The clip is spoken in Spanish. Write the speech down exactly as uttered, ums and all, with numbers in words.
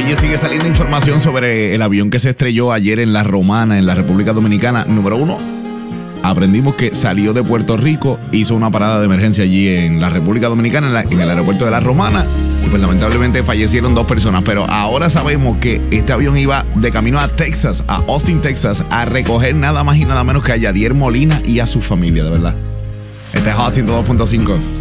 Oye, sigue saliendo información sobre el avión que se estrelló ayer en La Romana, en la República Dominicana. Número uno, aprendimos que salió de Puerto Rico, hizo una parada de emergencia allí en la República Dominicana, en, la, en el aeropuerto de La Romana, y pues lamentablemente fallecieron dos personas. Pero ahora sabemos que este avión iba de camino a Texas, a Austin, Texas, a recoger nada más y nada menos que a Yadier Molina y a su familia, de verdad. Este es Hot ciento dos punto cinco.